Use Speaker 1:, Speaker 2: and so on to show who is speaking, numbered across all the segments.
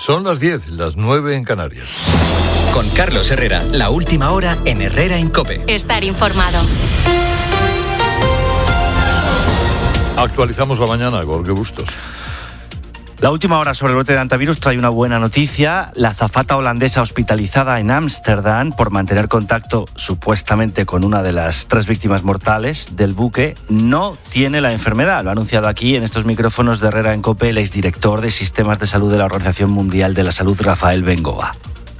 Speaker 1: Son las 10, las 9 en Canarias.
Speaker 2: Con Carlos Herrera, la última hora en Herrera en COPE.
Speaker 3: Estar informado.
Speaker 1: Actualizamos la mañana, Jorge Bustos.
Speaker 4: La última hora sobre el brote de hantavirus trae una buena noticia. La azafata holandesa hospitalizada en Ámsterdam por mantener contacto supuestamente con una de las 3 víctimas mortales del buque no tiene la enfermedad. Lo ha anunciado aquí en estos micrófonos de Herrera en COPE el exdirector de Sistemas de Salud de la Organización Mundial de la Salud, Rafael Bengoa.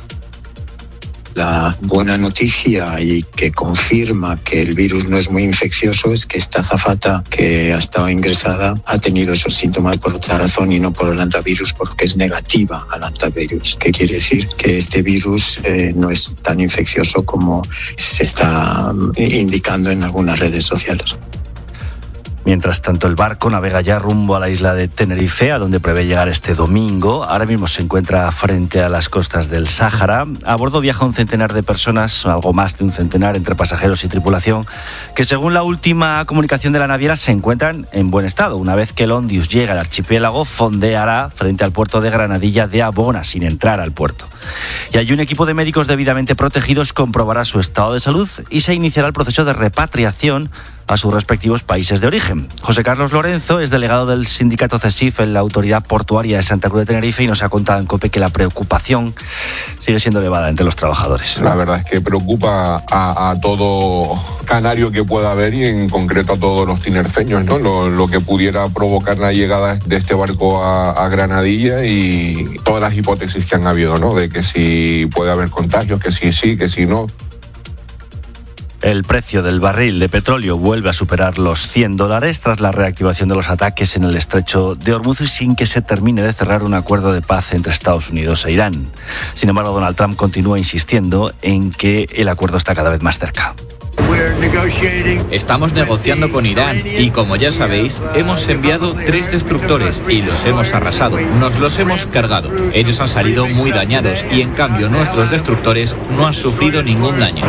Speaker 5: La buena noticia y que confirma que el virus no es muy infeccioso es que esta azafata que ha estado ingresada ha tenido esos síntomas por otra razón y no por el hantavirus, porque es negativa al hantavirus, que quiere decir que este virus no es tan infeccioso como se está indicando en algunas redes sociales.
Speaker 4: Mientras tanto, el barco navega ya rumbo a la isla de Tenerife, a donde prevé llegar este domingo. Ahora mismo se encuentra frente a las costas del Sáhara. A bordo viaja un centenar de personas, algo más de un centenar, entre pasajeros y tripulación, que según la última comunicación de la naviera se encuentran en buen estado. Una vez que el Ondius llega al archipiélago, fondeará frente al puerto de Granadilla de Abona, sin entrar al puerto. Y allí un equipo de médicos debidamente protegidos comprobará su estado de salud y se iniciará el proceso de repatriación a sus respectivos países de origen. José Carlos Lorenzo es delegado del sindicato CESIF en la Autoridad Portuaria de Santa Cruz de Tenerife y nos ha contado en COPE que la preocupación sigue siendo elevada entre los trabajadores.
Speaker 6: La verdad es que preocupa a todo canario que pueda haber y en concreto a todos los tinerfeños, ¿no? Lo que pudiera provocar la llegada de este barco a Granadilla y todas las hipótesis que han habido, ¿no? De que si puede haber contagios, que si sí, que si no.
Speaker 4: El precio del barril de petróleo vuelve a superar los $100 tras la reactivación de los ataques en el estrecho de Hormuz y sin que se termine de cerrar un acuerdo de paz entre Estados Unidos e Irán. Sin embargo, Donald Trump continúa insistiendo en que el acuerdo está cada vez más cerca.
Speaker 7: Estamos negociando con Irán y, como ya sabéis, hemos enviado 3 destructores y los hemos arrasado. Nos los hemos cargado. Ellos han salido muy dañados y, en cambio, nuestros destructores no han sufrido ningún daño.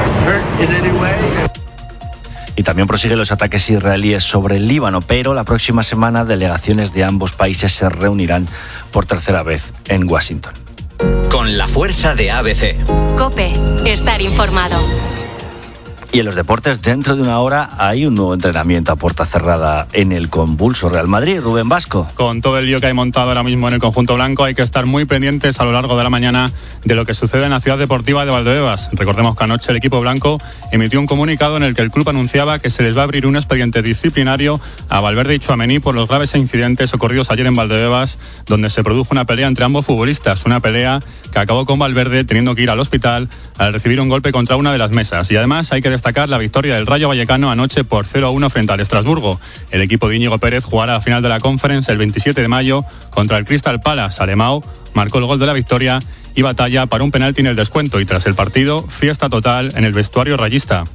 Speaker 4: Y también prosiguen los ataques israelíes sobre el Líbano, pero la próxima semana delegaciones de ambos países se reunirán por tercera vez en Washington.
Speaker 2: Con la fuerza de ABC.
Speaker 3: COPE. Estar informado.
Speaker 4: Y en los deportes, dentro de una hora hay un nuevo entrenamiento a puerta cerrada en el convulso Real Madrid. Rubén Vasco.
Speaker 8: Con todo el lío que hay montado ahora mismo en el conjunto blanco, hay que estar muy pendientes a lo largo de la mañana de lo que sucede en la ciudad deportiva de Valdebebas. Recordemos que anoche el equipo blanco emitió un comunicado en el que el club anunciaba que se les va a abrir un expediente disciplinario a Valverde y Tchouaméni por los graves incidentes ocurridos ayer en Valdebebas, donde se produjo una pelea entre ambos futbolistas. Una pelea que acabó con Valverde teniendo que ir al hospital al recibir un golpe contra una de las mesas. Y además hay que destacar la victoria del Rayo Vallecano anoche por 0-1 frente al Estrasburgo. El equipo de Íñigo Pérez jugará la final de la Conference el 27 de mayo contra el Crystal Palace. Alemão marcó el gol de la victoria y batalla para un penalti en el descuento. Y tras el partido, fiesta total en el vestuario rayista.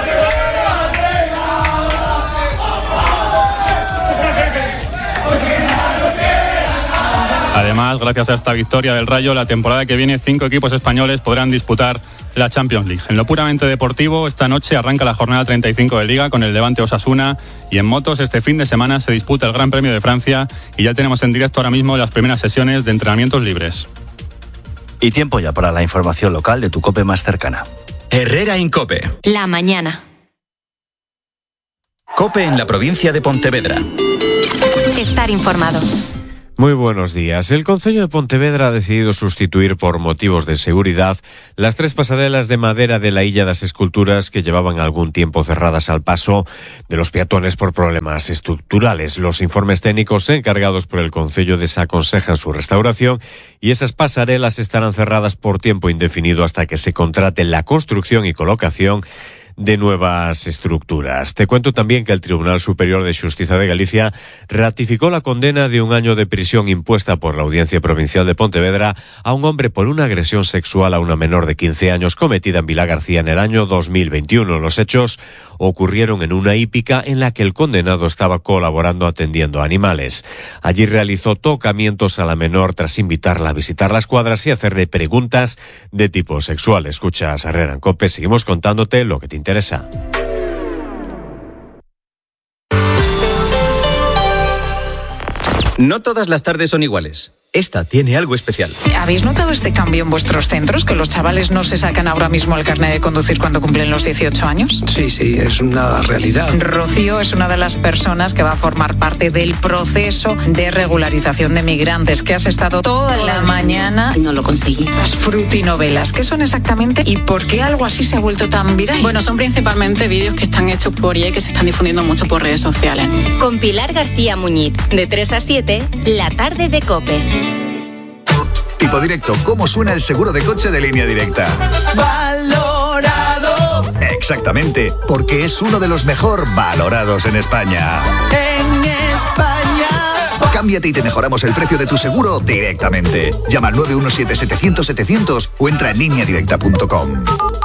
Speaker 8: Además, gracias a esta victoria del Rayo, la temporada que viene 5 equipos españoles podrán disputar la Champions League. En lo puramente deportivo, esta noche arranca la jornada 35 de Liga con el Levante Osasuna y en motos este fin de semana se disputa el Gran Premio de Francia y ya tenemos en directo ahora mismo las primeras sesiones de entrenamientos libres.
Speaker 4: Y tiempo ya para la información local de tu COPE más cercana.
Speaker 2: Herrera en COPE.
Speaker 3: La mañana.
Speaker 2: COPE en la provincia de Pontevedra.
Speaker 3: Estar informado.
Speaker 9: Muy buenos días. El Concello de Pontevedra ha decidido sustituir por motivos de seguridad las 3 pasarelas de madera de la Illa das Esculturas que llevaban algún tiempo cerradas al paso de los peatones por problemas estructurales. Los informes técnicos encargados por el Concello desaconsejan su restauración y esas pasarelas estarán cerradas por tiempo indefinido hasta que se contrate la construcción y colocación de nuevas estructuras. Te cuento también que el Tribunal Superior de Justicia de Galicia ratificó la condena de 1 año de prisión impuesta por la Audiencia Provincial de Pontevedra a un hombre por una agresión sexual a una menor de 15 años cometida en Vilagarcía en el año 2021. Los hechos ocurrieron en una hípica en la que el condenado estaba colaborando atendiendo a animales. Allí realizó tocamientos a la menor tras invitarla a visitar las cuadras y hacerle preguntas de tipo sexual. Escuchas a Herrera en COPE, seguimos contándote lo que te interesa.
Speaker 2: No todas las tardes son iguales. esta tiene algo especial.
Speaker 10: ¿Habéis notado este cambio en vuestros centros? ¿Que los chavales no se sacan ahora mismo el carnet de conducir cuando cumplen los 18 años?
Speaker 11: Sí, es una realidad.
Speaker 10: Rocío es una de las personas que va a formar parte del proceso de regularización de migrantes, que has estado toda la mañana.
Speaker 12: No lo conseguí.
Speaker 10: Las frutinovelas, ¿qué son exactamente y por qué algo así se ha vuelto tan viral?
Speaker 12: Bueno, son principalmente vídeos que están hechos por IA y que se están difundiendo mucho por redes sociales.
Speaker 3: Con Pilar García Muñiz, de 3 a 7, la tarde de COPE.
Speaker 13: Tipo Directo, ¿cómo suena el seguro de coche de Línea Directa?
Speaker 14: Valorado.
Speaker 13: Exactamente, porque es uno de los mejor valorados en España.
Speaker 14: En España.
Speaker 13: Cámbiate y te mejoramos el precio de tu seguro directamente. Llama al 917-700-700 o entra en lineadirecta.com.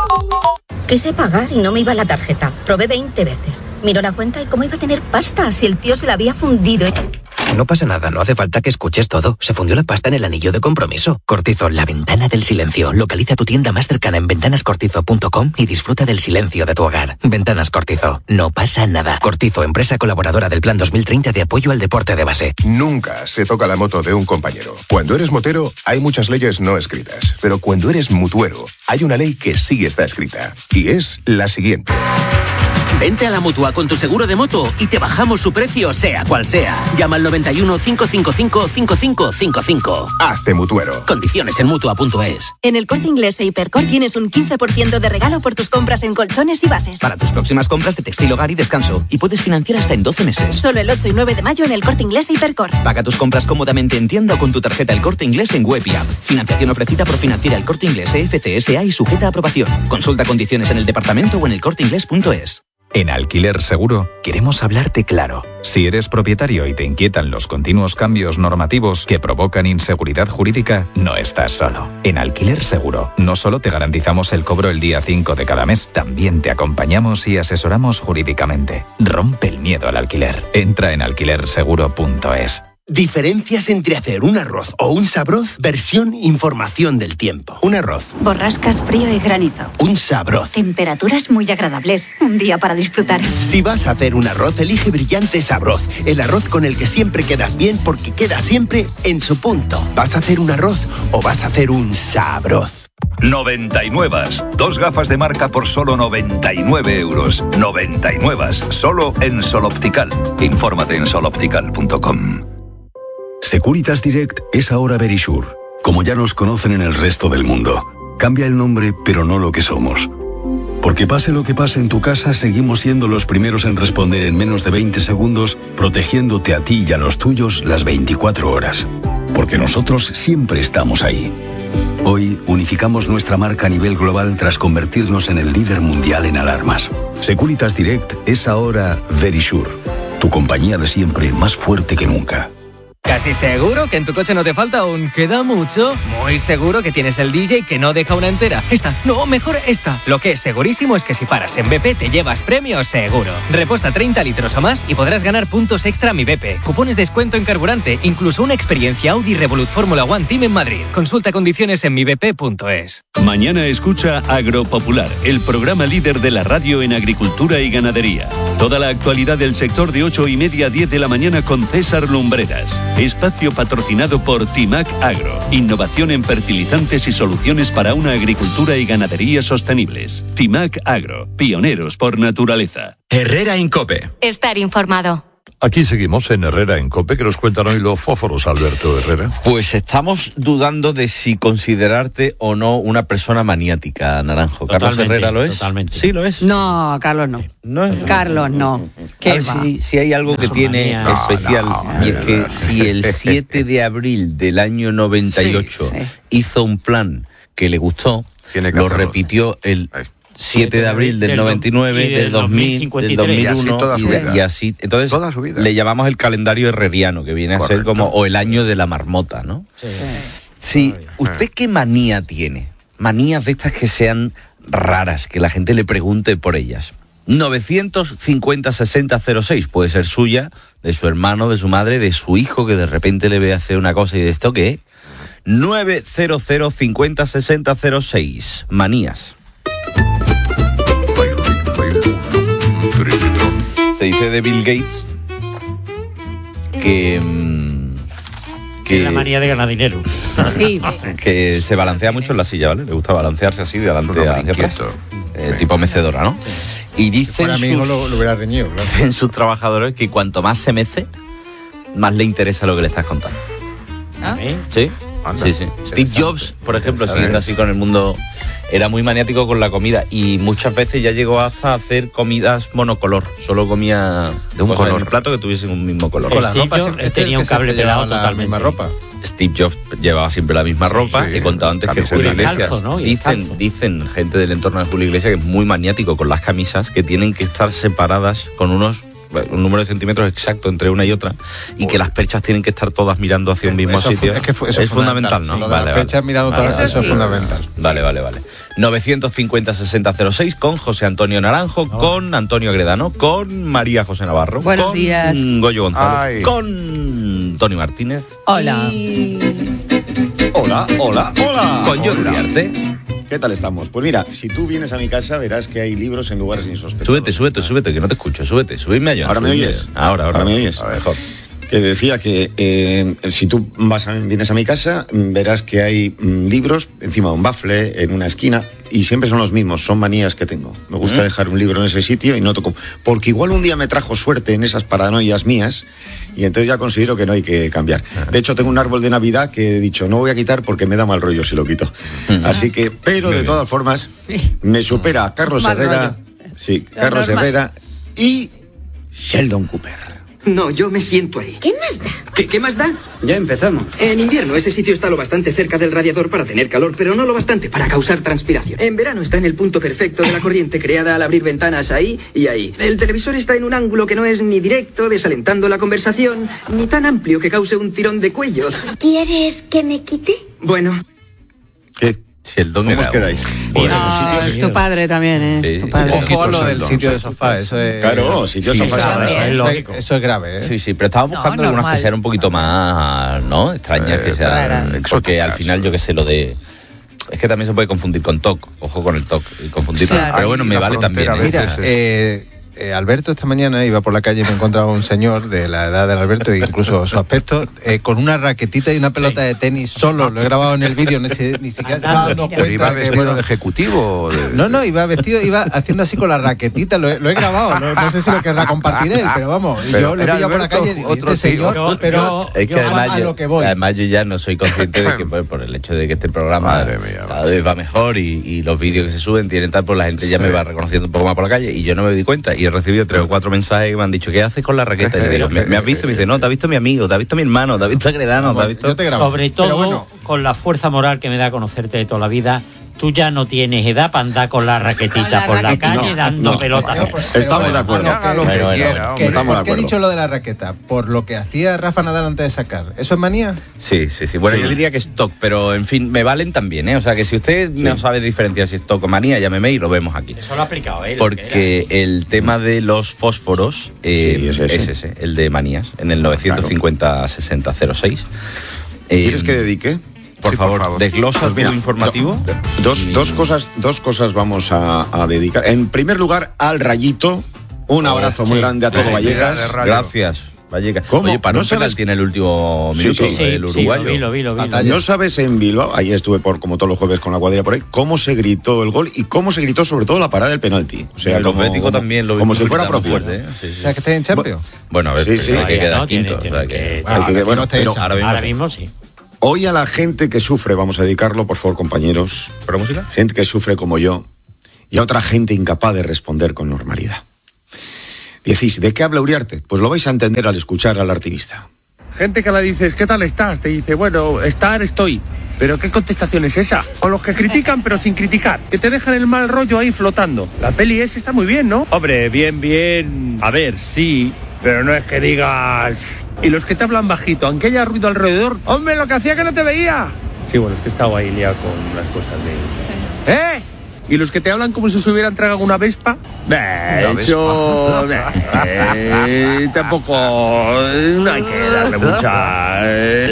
Speaker 15: Quise pagar y no me iba la tarjeta. Probé 20 veces. Miró la cuenta y cómo iba a tener pasta si el tío se la había fundido.
Speaker 16: No pasa nada, no hace falta que escuches todo. Se fundió la pasta en el anillo de compromiso. Cortizo, la ventana del silencio. Localiza tu tienda más cercana en ventanascortizo.com y disfruta del silencio de tu hogar. Ventanas Cortizo. No pasa nada. Cortizo, empresa colaboradora del Plan 2030 de apoyo al deporte de base.
Speaker 17: Nunca se toca la moto de un compañero. Cuando eres motero, hay muchas leyes no escritas. Pero cuando eres mutuero, hay una ley que sí está escrita. Y es la siguiente.
Speaker 16: Vente a la Mutua con tu seguro de moto y te bajamos su precio, sea cual sea. Llama al 91 555 5555.
Speaker 17: Hazte mutuero.
Speaker 16: Condiciones en Mutua.es.
Speaker 18: En el Corte Inglés e Hipercor tienes un 15% de regalo por tus compras en colchones y bases.
Speaker 19: Para tus próximas compras de textil, hogar y descanso. Y puedes financiar hasta en 12 meses.
Speaker 18: Solo el 8 y 9 de mayo en el Corte Inglés e Hipercor.
Speaker 19: Paga tus compras cómodamente en tienda o con tu tarjeta El Corte Inglés en web y app. Financiación ofrecida por Financiera El Corte Inglés FCSA y sujeta a aprobación. Consulta condiciones en el departamento o en elcorteinglés.es.
Speaker 20: En Alquiler Seguro queremos hablarte claro. Si eres propietario y te inquietan los continuos cambios normativos que provocan inseguridad jurídica, no estás solo. En Alquiler Seguro no solo te garantizamos el cobro el día 5 de cada mes, también te acompañamos y asesoramos jurídicamente. Rompe el miedo al alquiler. Entra en alquilerseguro.es.
Speaker 21: Diferencias entre hacer un arroz o un sabroz, versión información del tiempo. Un arroz.
Speaker 22: Borrascas, frío y granizo.
Speaker 21: Un sabroz.
Speaker 22: Temperaturas muy agradables. Un día para disfrutar.
Speaker 21: Si vas a hacer un arroz, elige Brillante Sabroz. El arroz con el que siempre quedas bien porque queda siempre en su punto. ¿Vas a hacer un arroz o vas a hacer un sabroz?
Speaker 23: 99. 2 gafas de marca por solo 99 euros. 99. Solo en Sol Optical. Infórmate en soloptical.com.
Speaker 24: Securitas Direct es ahora Verisure, como ya nos conocen en el resto del mundo. Cambia el nombre, pero no lo que somos. Porque pase lo que pase en tu casa, seguimos siendo los primeros en responder en menos de 20 segundos, protegiéndote a ti y a los tuyos las 24 horas. Porque nosotros siempre estamos ahí. Hoy unificamos nuestra marca a nivel global tras convertirnos en el líder mundial en alarmas. Securitas Direct es ahora Verisure, tu compañía de siempre más fuerte que nunca.
Speaker 25: ¿Casi seguro que en tu coche no te falta un queda mucho? Muy seguro que tienes el DJ que no deja una entera. Esta, no, mejor esta. Lo que es segurísimo es que si paras en BP te llevas premio seguro. Repuesta 30 litros o más y podrás ganar puntos extra Mi BP, cupones de descuento en carburante, incluso una experiencia Audi Revolut Fórmula One Team en Madrid. Consulta condiciones en mibp.es.
Speaker 26: Mañana escucha Agropopular, el programa líder de la radio en agricultura y ganadería. Toda la actualidad del sector de 8:30 a 10 de la mañana con César Lumbreras. Espacio patrocinado por Timac Agro. Innovación en fertilizantes y soluciones para una agricultura y ganadería sostenibles. Timac Agro. Pioneros por naturaleza.
Speaker 2: Herrera en COPE.
Speaker 3: Estar informado.
Speaker 1: Aquí seguimos en Herrera en COPE, que nos cuentan hoy los fósforos, Alberto Herrera.
Speaker 27: Pues estamos dudando de si considerarte o no una persona maniática, Naranjo. ¿Carlos Herrera lo es?
Speaker 28: Totalmente.
Speaker 27: ¿Sí lo es?
Speaker 28: No, Carlos no. Carlos no.
Speaker 27: A ver si hay algo que tiene especial, y es que si el 7 de abril del año 98 hizo un plan que le gustó, lo repitió el 7 de abril del 99, del 2000, del 2001 y así. Entonces le llamamos el calendario herreriano, que viene a ser como o el año de la marmota, ¿no? Sí. ¿Usted qué manía tiene? Manías de estas que sean raras, que la gente le pregunte por ellas. 950-60-06, puede ser suya, de su hermano, de su madre, de su hijo, que de repente le ve hacer una cosa y de esto, ¿qué? 900-50-60-06, manías. Se dice de Bill Gates que
Speaker 4: la manía de ganar dinero.
Speaker 27: Sí. Que se balancea mucho en la silla, ¿vale? Le gusta balancearse así de adelante hacia atrás. Tipo mecedora, ¿no? Y dicen
Speaker 5: lo hubiera reñido, claro.
Speaker 27: En sus trabajadores que cuanto más se mece, más le interesa lo que le estás contando.
Speaker 4: ¿Ah?
Speaker 27: ¿Sí? Sí. Steve Jobs, por ejemplo, siguiendo así con el mundo, era muy maniático con la comida y muchas veces ya llegó hasta hacer comidas monocolor. Solo comía de un color, en el plato que tuviesen un mismo color.
Speaker 4: Con la ropa tenía un cable pelado totalmente.
Speaker 5: La misma ropa.
Speaker 27: Steve Jobs llevaba siempre la misma ropa y contaba antes que Julio Iglesias. Calzo, ¿no? Dicen gente del entorno de Julio Iglesias que es muy maniático con las camisas, que tienen que estar separadas con un número de centímetros exacto entre una y otra, y que las perchas tienen que estar todas mirando hacia un mismo sitio. Es fundamental, ¿no?
Speaker 5: Las perchas mirando todas, eso es fundamental.
Speaker 27: Vale. 950-6006 con José Antonio Naranjo, con Antonio Agredano, con María José Navarro,
Speaker 28: Buenos días.
Speaker 27: Goyo González, con Tony Martínez.
Speaker 28: Hola.
Speaker 6: Hola.
Speaker 27: Con John Uriarte.
Speaker 6: ¿Qué tal estamos? Pues mira, si tú vienes a mi casa verás que hay libros en lugares insospechosos.
Speaker 27: Súbete, que no te escucho. Subidme a John.
Speaker 6: ¿Ahora me oyes?
Speaker 27: Ahora
Speaker 6: me oyes.
Speaker 27: A ver, mejor.
Speaker 6: Que decía que si tú vienes a mi casa, verás que hay libros encima de un bafle, en una esquina, y siempre son los mismos, son manías que tengo. Me gusta dejar un libro en ese sitio y no toco. Porque igual un día me trajo suerte en esas paranoias mías, y entonces ya considero que no hay que cambiar. De hecho, tengo un árbol de Navidad que he dicho, no voy a quitar porque me da mal rollo si lo quito. Así que, pero de todas formas, me supera Carlos Herrera, Carlos Herrera y Sheldon Cooper.
Speaker 7: No, yo me siento ahí.
Speaker 3: ¿Qué más da?
Speaker 7: ¿Qué más da? Ya empezamos. En invierno ese sitio está lo bastante cerca del radiador para tener calor, pero no lo bastante para causar transpiración. En verano está en el punto perfecto de la corriente creada al abrir ventanas ahí y ahí. El televisor está en un ángulo que no es ni directo, desalentando la conversación, ni tan amplio que cause un tirón de cuello.
Speaker 3: ¿Quieres que me quite?
Speaker 7: Bueno.
Speaker 6: ¿Qué?
Speaker 27: Sheldon,
Speaker 6: ¿Cómo os quedáis?
Speaker 28: Es tu padre también, ¿eh? Es tu padre.
Speaker 5: Ojo lo del sitio de sofá, eso es...
Speaker 6: Claro, sitio de sofá
Speaker 5: es lógico. Eso es grave, ¿eh?
Speaker 27: Sí, pero estábamos buscando algunas que sean un poquito más, ¿no? Extrañas, que sean... Porque al final, yo qué sé, lo de... Es que también se puede confundir con TOC. Ojo con el TOC y confundirlo. Claro. Pero bueno, me vale también.
Speaker 5: Mira, Alberto esta mañana iba por la calle y me encontraba un señor de la edad del Alberto, e incluso su aspecto, con una raquetita y una pelota de tenis solo. Lo he grabado en el vídeo, ni siquiera estaba dando cuenta.
Speaker 6: ¿Pero iba vestido de ejecutivo?
Speaker 5: No, iba haciendo así con la raquetita. Lo he grabado, no sé si lo querrá compartir él, pero vamos, yo le pillo por la calle y este señor, pero
Speaker 27: es que
Speaker 5: además
Speaker 27: yo ya no soy consciente de que por el hecho de que este programa cada vez va mejor y los vídeos que se suben tienen tal, pues la gente ya me va reconociendo un poco más por la calle y yo no me di cuenta. Y he recibido 3 o 4 mensajes que me han dicho, ¿qué haces con la raqueta? Y le digo, ¿me has visto? Y me dice, no, te ha visto mi amigo, te ha visto mi hermano, te ha visto Agredano, te ha visto...
Speaker 4: Sobre todo, con la fuerza moral que me da conocerte de toda la vida, tú ya no tienes edad para andar con la raquetita por la calle dando pelotas.
Speaker 6: Estamos de acuerdo.
Speaker 5: ¿Por qué he dicho lo de la raqueta? Por lo que hacía Rafa Nadal antes de sacar. ¿Eso es manía?
Speaker 27: Sí. Bueno, yo diría que es TOC, pero en fin, me valen también, ¿eh? O sea, que si usted no sabe diferenciar si es TOC o manía, llámeme y lo vemos aquí.
Speaker 4: Eso lo ha aplicado él.
Speaker 27: Porque el tema de los fósforos es ese, el de manías, en el 950-6006.
Speaker 6: ¿Quieres que dedique?
Speaker 27: Por favor, desglosa tu informativo.
Speaker 6: Dos cosas vamos a dedicar. En primer lugar, al Rayito. Un abrazo muy grande a todo Vallecas.
Speaker 27: Gracias, Vallecas.
Speaker 6: ¿Cómo?
Speaker 27: Oye, para no penal tiene el último minuto, el uruguayo.
Speaker 4: Sí, lo vi.
Speaker 6: ¿No sabes en Bilbao? Ahí estuve como todos los jueves con la cuadrilla por ahí, cómo se gritó el gol y cómo se gritó sobre todo la parada del penalti. O sea,
Speaker 27: el Bético también lo vi
Speaker 6: como si fuera propio.
Speaker 27: Fuerte, ¿eh?
Speaker 5: O sea, que esté en Champions.
Speaker 27: Bueno, a ver, hay que quedar quinto.
Speaker 4: Ahora mismo sí.
Speaker 6: Hoy a la gente que sufre, vamos a dedicarlo, por favor, compañeros.
Speaker 27: ¿Para música?
Speaker 6: Gente que sufre como yo y a otra gente incapaz de responder con normalidad. Decís, ¿de qué habla Uriarte? Pues lo vais a entender al escuchar al artista.
Speaker 8: Gente que le dices, ¿qué tal estás? Te dice, bueno, estoy. ¿Pero qué contestación es esa? O los que critican pero sin criticar, que te dejan el mal rollo ahí flotando. La peli esa está muy bien, ¿no? Hombre, bien. A ver, sí, pero no es que digas... Y los que te hablan bajito, aunque haya ruido alrededor, ¡hombre, lo que hacía que no te veía! Sí, bueno, es que estaba ahí liado con las cosas de... ¿Eh? ¿Y los que te hablan como si se hubieran tragado una vespa? Eso... tampoco... No hay que darle mucha...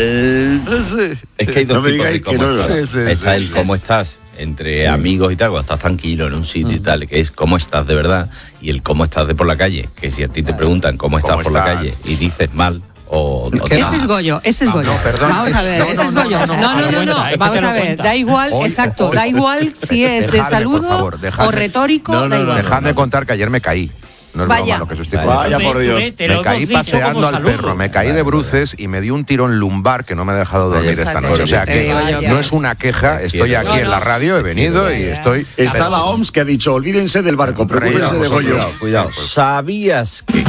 Speaker 27: Es que hay dos tipos de cómo estás. Está el cómo estás entre amigos y tal, cuando estás tranquilo en un sitio y tal, que es cómo estás de verdad, y el cómo estás de por la calle, que si a ti te preguntan cómo estás por la calle y dices mal
Speaker 28: Ese es Goyo, ese es Goyo. Vamos a ver, ese es Goyo. No, vamos a ver, da igual, exacto, da igual si es de saludo o retórico.
Speaker 9: Dejadme contar que ayer me caí. No es broma lo que os estoy contando.
Speaker 6: Vaya por Dios.
Speaker 9: Me caí paseando al perro, me caí de bruces y me dio un tirón lumbar que no me ha dejado dormir esta noche. O sea que no es una queja, estoy aquí en la radio, he venido y estoy...
Speaker 6: Está la OMS que ha dicho, olvídense del barco, preocúpense de Goyo.
Speaker 27: Cuidado. ¿Sabías que...?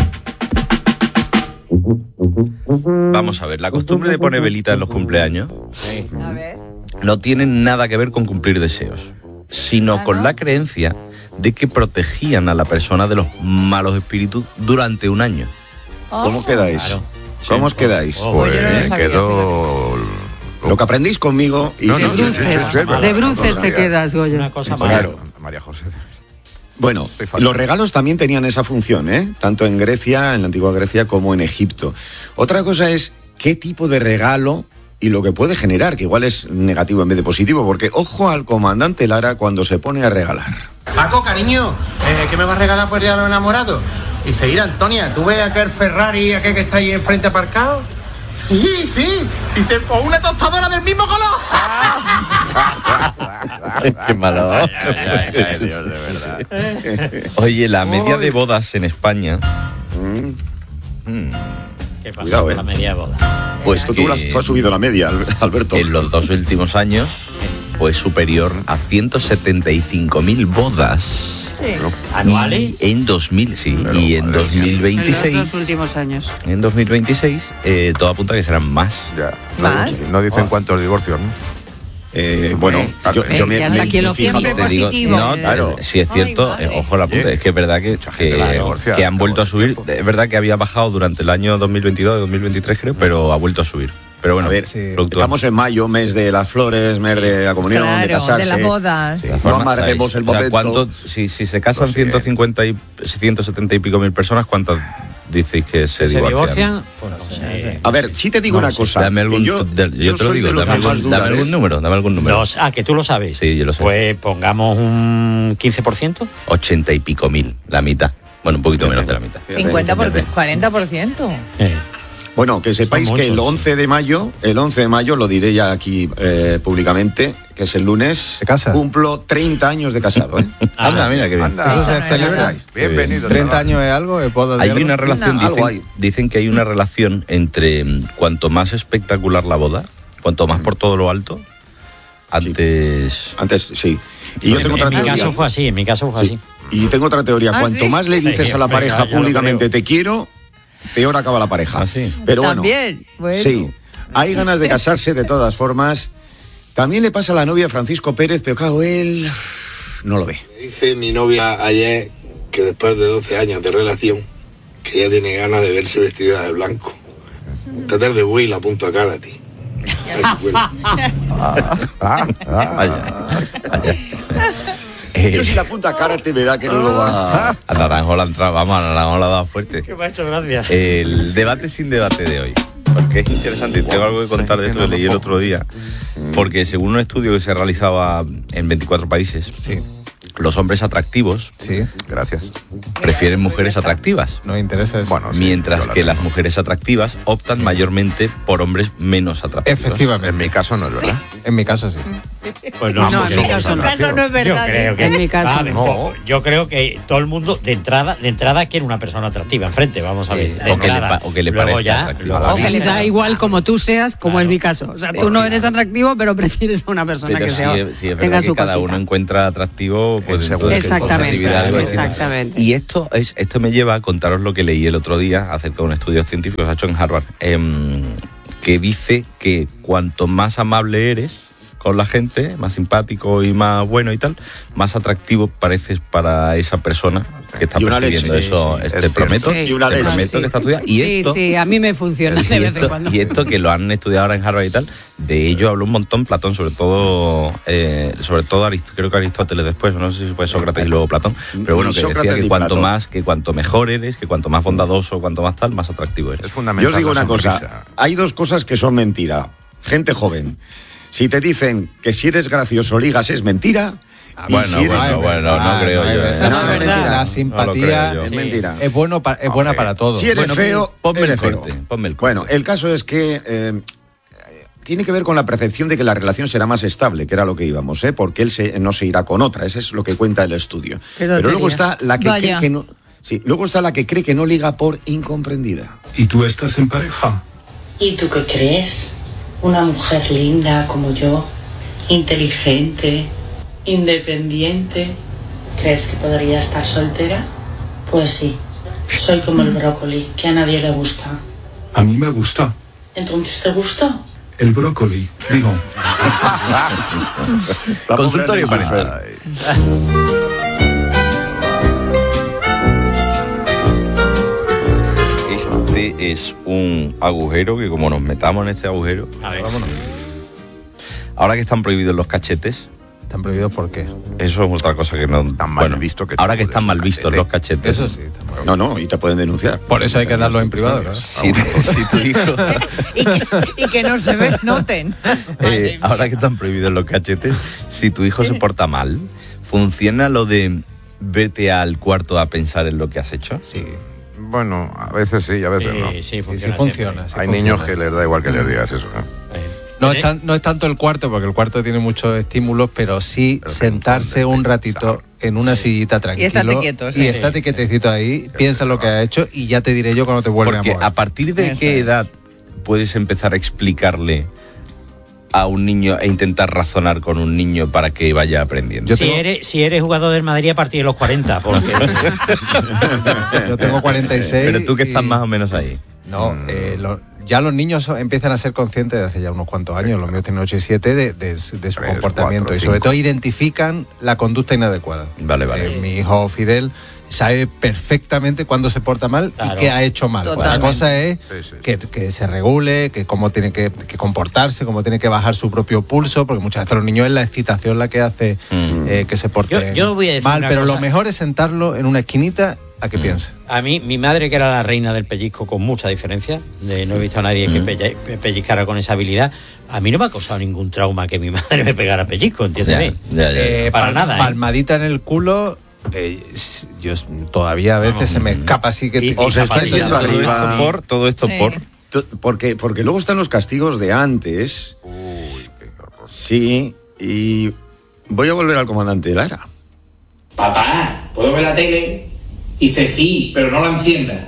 Speaker 27: Vamos a ver, la costumbre de poner velita en los cumpleaños no tiene nada que ver con cumplir deseos, sino con la creencia de que protegían a la persona de los malos espíritus durante un año.
Speaker 6: ¿Cómo quedáis?
Speaker 27: Claro.
Speaker 6: ¿Cómo os quedáis?
Speaker 9: Pues quedó...
Speaker 6: Lo que aprendís conmigo... y
Speaker 28: de bruces te quedas, Goyo.
Speaker 4: Una cosa
Speaker 6: claro.
Speaker 9: María José.
Speaker 6: Bueno, los regalos también tenían esa función, ¿eh? Tanto en Grecia, en la antigua Grecia, como en Egipto. Otra cosa es qué tipo de regalo y lo que puede generar, que igual es negativo en vez de positivo, porque ojo al comandante Lara cuando se pone a regalar.
Speaker 10: Paco, cariño, ¿qué me vas a regalar por el día de los enamorados? Dice, mira, Antonia, ¿tú ves aquel Ferrari, aquel que está ahí enfrente aparcado? Sí. Dice, pues una tostadora del mismo color.
Speaker 27: Qué malo.
Speaker 9: Ay, Dios, de verdad.
Speaker 27: Oye, la media de bodas en España...
Speaker 4: ¿Qué pasa
Speaker 6: Cuidado,
Speaker 4: con la media de boda?
Speaker 27: Pues
Speaker 6: tú has subido la media, Alberto.
Speaker 27: En los 2 últimos años fue superior a 150.000 bodas.
Speaker 28: Sí.
Speaker 4: ¿Anuales?
Speaker 27: Y en 2026...
Speaker 28: En los 2 últimos años.
Speaker 27: En 2026 todo apunta a que serán más.
Speaker 9: Ya. No dicen cuántos divorcios, ¿no?
Speaker 6: Bueno, yo me
Speaker 28: hasta aquí lo
Speaker 11: siempre
Speaker 27: te digo,
Speaker 11: positivo.
Speaker 27: no, claro, si es cierto, ojo la punta, es que es verdad que han vuelto a subir, es verdad que había bajado durante el año 2022 y 2023 creo, pero ha vuelto a subir. Pero bueno,
Speaker 6: a ver, estamos en mayo, mes de las flores, mes de la comunión, de casarse.
Speaker 11: De las bodas.
Speaker 6: No amarguemos el momento.
Speaker 27: ¿Cuánto, si se casan 170 y pico mil personas, cuántas dices que se divorcian?
Speaker 6: A ver, si te digo una cosa.
Speaker 27: Dame algún, yo te lo digo, dame algún número.
Speaker 4: Que tú lo sabes.
Speaker 27: Sí, yo lo sé.
Speaker 4: Pues pongamos un 15%.
Speaker 27: 80 y pico mil, la mitad. Bueno, un poquito menos de la mitad.
Speaker 11: 40%.
Speaker 6: Bueno, que sepáis que el 11 de mayo, lo diré ya aquí públicamente, que es el lunes, cumplo 30 años de casado, ¿eh?
Speaker 27: Anda, mira qué bien.
Speaker 5: ¿Eso se celebra?
Speaker 9: Bienvenido.
Speaker 5: 30 años es algo, es boda de
Speaker 27: Hay
Speaker 5: algo.
Speaker 27: una relación, dicen que hay una relación entre cuanto más espectacular la boda, cuanto más por todo lo alto, antes
Speaker 6: sí. Y yo tengo otra teoría.
Speaker 4: En mi caso fue así.
Speaker 6: Y tengo otra teoría. Cuanto más le dices a la pareja públicamente te quiero, peor acaba la pareja. Pero
Speaker 11: también, bueno.
Speaker 6: Sí, hay ganas de casarse de todas formas. También le pasa a la novia Francisco Pérez, pero claro, él no lo ve.
Speaker 12: Dice mi novia ayer que después de 12 años de relación, que ella tiene ganas de verse vestida de blanco. Esta tarde voy y la apunto a cara a ti.
Speaker 6: Yo si la apunta a cara te verá que no lo va
Speaker 27: a Naranjo la entrada, vamos, a Naranjo la ha dado fuerte.
Speaker 4: Que me ha hecho gracia.
Speaker 27: El debate sin debate de hoy, porque es interesante, tengo algo que contar de esto que leí el otro día, porque según un estudio que se realizaba en 24 países, los hombres atractivos, prefieren mujeres atractivas.
Speaker 5: No interesa eso.
Speaker 27: Mientras que las mujeres atractivas optan mayormente por hombres menos atractivos.
Speaker 5: Efectivamente.
Speaker 9: En mi caso no es verdad.
Speaker 5: En mi caso sí.
Speaker 4: Pues
Speaker 11: no, en mi caso no es verdad.
Speaker 4: Yo creo que,
Speaker 28: en mi caso
Speaker 4: no. Yo creo que todo el mundo de entrada quiere una persona atractiva enfrente, vamos a ver.
Speaker 27: O que le parezca atractiva.
Speaker 28: O que le da igual como tú seas, como es mi caso. O sea, tú no eres atractivo, pero prefieres a una persona que sea.
Speaker 27: Sí, es verdad que cada uno encuentra atractivo, pues
Speaker 28: exactamente.
Speaker 27: Y esto me lleva a contaros lo que leí el otro día acerca de un estudio científico que se ha hecho en Harvard, que dice que cuanto más amable eres con la gente, más simpático y más bueno y tal, más atractivo pareces para esa persona que está percibiendo eso. Te prometo que está estudiado.
Speaker 28: Sí, a mí me funciona de vez en cuando.
Speaker 27: Y esto que lo han estudiado ahora en Harvard y tal, de ello habló un montón Platón, sobre todo creo que Aristóteles después, no sé si fue Sócrates y luego Platón, pero bueno, que decía que cuanto mejor eres, que cuanto más bondadoso, cuanto más tal, más atractivo eres.
Speaker 6: Yo os digo una cosa, hay dos cosas que son mentira. Gente joven, si te dicen que si eres gracioso ligas es mentira,
Speaker 27: Bueno, no creo yo.
Speaker 5: No, es verdad. La simpatía
Speaker 27: es
Speaker 5: mentira. Es buena para todos.
Speaker 6: Si eres feo,
Speaker 27: ponme el
Speaker 6: corte.
Speaker 27: corte.
Speaker 6: Bueno, el caso es que tiene que ver con la percepción de que la relación será más estable, que era lo que íbamos, porque él no se irá con otra. Eso es lo que cuenta el estudio. Pero luego está la que cree que no. Sí, luego está la que cree que no liga por incomprendida.
Speaker 24: ¿Y tú estás en pareja?
Speaker 13: ¿Y tú qué crees? Una mujer linda como yo, inteligente, independiente. ¿Crees que podría estar soltera? Pues sí, soy como el brócoli, que a nadie le gusta.
Speaker 24: A mí me gusta.
Speaker 13: ¿Entonces te gustó?
Speaker 24: El brócoli, digo.
Speaker 27: Consultorio parental. Este es un agujero que como nos metamos en este agujero...
Speaker 4: A ver,
Speaker 27: vámonos. Ahora que están prohibidos los cachetes...
Speaker 5: ¿Están prohibidos por qué?
Speaker 27: Eso es otra cosa que no...
Speaker 9: Tan mal visto que
Speaker 27: ahora que están mal vistos los cachetes...
Speaker 5: Eso sí.
Speaker 6: No, y te pueden denunciar.
Speaker 5: Por eso hay que darlo en privado, ¿no?
Speaker 27: Si tu hijo...
Speaker 11: y que no se noten.
Speaker 27: Ahora que están prohibidos los cachetes, si tu hijo se porta mal, ¿funciona lo de vete al cuarto a pensar en lo que has hecho?
Speaker 5: Sí.
Speaker 9: Bueno, a veces sí, a veces no.
Speaker 5: Sí, funciona.
Speaker 9: Hay niños que les da igual que les digas eso,
Speaker 5: No es tanto el cuarto, porque el cuarto tiene muchos estímulos, pero sí sentarse un ratito en una sillita tranquilo.
Speaker 11: Y estate quieto.
Speaker 5: Y estate quietecito ahí, piensa lo que has hecho y ya te diré yo cuando te vuelve a mover.
Speaker 27: Porque ¿a partir de qué edad puedes empezar a explicarle a un niño e intentar razonar con un niño para que vaya aprendiendo?
Speaker 4: Si eres jugador del Madrid a partir de los 40, porque...
Speaker 5: Yo tengo 46.
Speaker 27: Pero tú que estás más o menos ahí.
Speaker 5: No, ya los niños empiezan a ser conscientes de hace ya unos cuantos años, los míos tienen 8 y 7, de su comportamiento 4, y sobre todo identifican la conducta inadecuada.
Speaker 27: Vale.
Speaker 5: Mi hijo Fidel sabe perfectamente cuándo se porta mal y qué ha hecho mal. La cosa es que se regule, que cómo tiene que comportarse, cómo tiene que bajar su propio pulso, porque muchas veces los niños es la excitación la que hace que se porte
Speaker 4: yo voy a decir
Speaker 5: mal, pero
Speaker 4: cosa.
Speaker 5: lo mejor es sentarlo en una esquinita a que piense.
Speaker 4: A mí, mi madre, que era la reina del pellizco con mucha diferencia, no he visto a nadie que pellizcara con esa habilidad, a mí no me ha causado ningún trauma que mi madre me pegara pellizco, ¿entiendes? Para nada.
Speaker 5: Palmadita en el culo... yo todavía a veces se me escapa así que...
Speaker 6: Os está yendo arriba.
Speaker 27: Todo esto por...
Speaker 6: Porque luego están los castigos de antes. Sí, y voy a volver al comandante Lara.
Speaker 14: Papá, ¿puedo ver la tele? Dice sí, pero no la enciendas.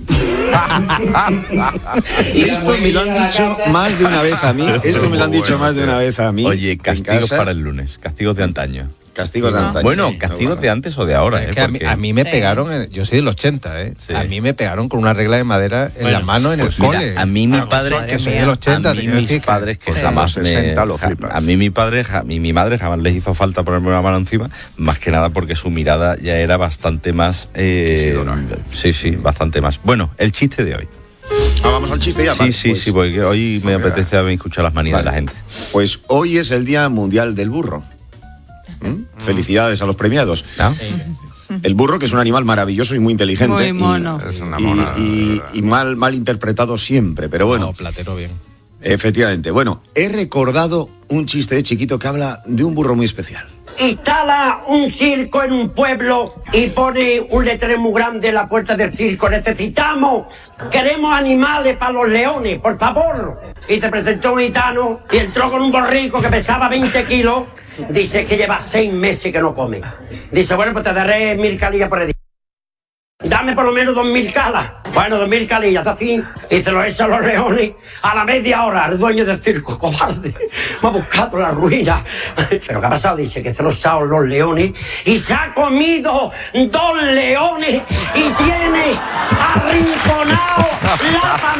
Speaker 6: Esto me lo han dicho más de una vez a mí.
Speaker 27: Oye, castigos para el lunes, castigos de antaño.
Speaker 6: Castigos de antaño.
Speaker 27: Bueno, castigos de antes o de ahora,
Speaker 5: Es que a mí me pegaron, yo soy del 80,
Speaker 27: Sí.
Speaker 5: A mí me pegaron con una regla de madera en la mano en el cole.
Speaker 27: A mí mi padre,
Speaker 5: que soy del 80,
Speaker 27: a mí mis padres que jamás a mí mi madre jamás les hizo falta ponerme una mano encima, más que nada porque su mirada ya era bastante más bastante más. Bueno, el chiste de hoy.
Speaker 6: Vamos al chiste ya.
Speaker 27: Sí, porque hoy me apetece escuchar las manías de la gente.
Speaker 6: Pues hoy es el Día Mundial del Burro. Felicidades a los premiados. El burro, que es un animal maravilloso y muy inteligente.
Speaker 11: Muy mono.
Speaker 9: Es una mona.
Speaker 6: Y mal interpretado siempre, pero bueno.
Speaker 5: No, Platero bien.
Speaker 6: Efectivamente. Bueno, he recordado un chiste de chiquito que habla de un burro muy especial.
Speaker 15: Instala un circo en un pueblo y pone un letrero muy grande en la puerta del circo. Queremos animales para los leones, por favor. Y se presentó un gitano y entró con un borrico que pesaba 20 kilos. Dice que lleva 6 meses que no come. Dice, bueno, pues te daré 1000 calillas por el día. Dame por lo menos 2000 calas. Bueno, 2000 calillas, así. Y se lo echa a los leones a la media hora. El dueño del circo, cobarde, me ha buscado la ruina. Pero ¿qué ha pasado? Dice que se lo echado los leones y se ha comido 2 leones y tiene arrinconado la